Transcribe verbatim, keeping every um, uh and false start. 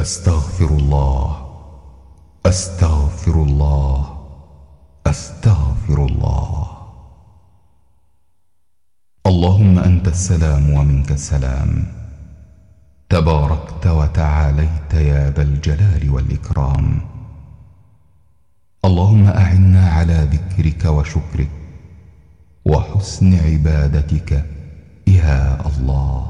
أستغفر الله أستغفر الله أستغفر الله. اللهم أنت السلام ومنك السلام، تباركت وتعاليت يا ذا الجلال والإكرام. اللهم أعنا على ذكرك وشكرك وحسن عبادتك يا الله.